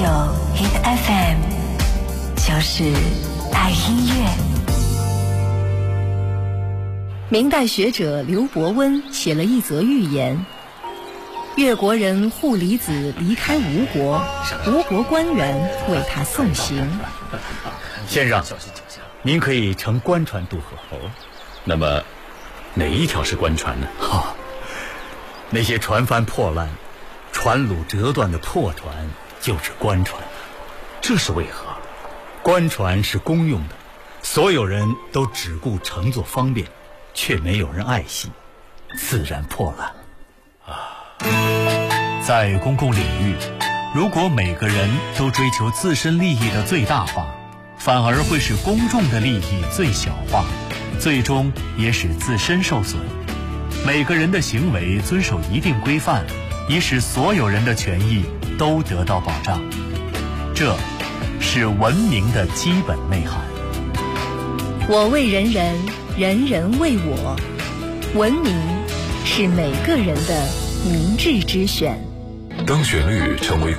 Hit FM， 就是爱音乐。 明代学者刘伯温写了一则寓言：越国人护离子离开吴国，吴国官员为他送行。 先生，您可以乘官船渡河。 那么哪一条是官船呢？ 那些船帆破烂、船橹折断的破船就是官船。 这是为何？ 官船是公用的，所有人都只顾乘坐方便，却没有人爱惜，自然破烂。 在公共领域，如果每个人都追求自身利益的最大化，反而会使公众的利益最小化，最终也使自身受损。每个人的行为遵守一定规范，以使所有人的权益都得到保障。这是文明的基本内涵。 我为人人，人人为我。文明是每个人的明智之选。 当旋律成为